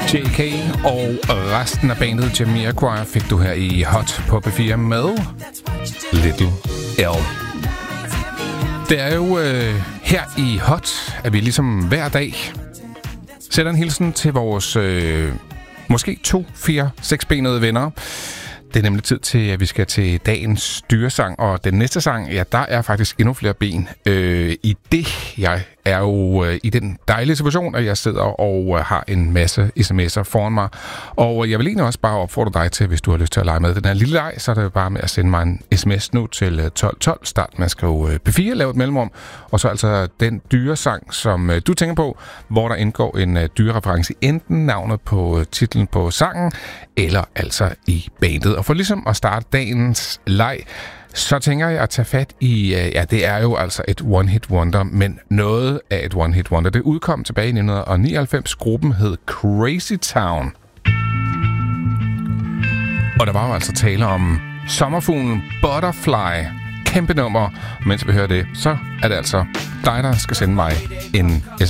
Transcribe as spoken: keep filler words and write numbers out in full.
J K og resten af bandet Jamiroquai fik du her i Hot på P fire med Little L. Det er jo øh, her i Hot, at vi ligesom hver dag sætter en hilsen til vores øh, måske to, fire, seksbenede venner. Det er nemlig tid til, at vi skal til dagens dyresang, og den næste sang, ja, der er faktisk endnu flere ben øh, i det. Jeg er jo øh, i den dejlige situation, at jeg sidder og øh, har en masse sms'er foran mig. Og jeg vil egentlig også bare opfordre dig til, hvis du har lyst til at lege med den her lille leg, så er det bare med at sende mig en sms nu til tolv tolv. Start med at skrive øh, P fire, lave et mellemrum, og så altså den dyresang, som øh, du tænker på, hvor der indgår en øh, dyrereference, enten navnet på øh, titlen på sangen, eller altså i bandet. Og for ligesom at starte dagens leg, så tænker jeg at tage fat i, ja, det er jo altså et one-hit wonder, men noget af et one-hit wonder. Det udkom tilbage i nitten nioghalvfems. Gruppen hed Crazy Town. Og der var jo altså tale om sommerfuglen Butterfly. Kæmpe nummer. Mens vi hører det, så er det altså dig, der skal sende mig en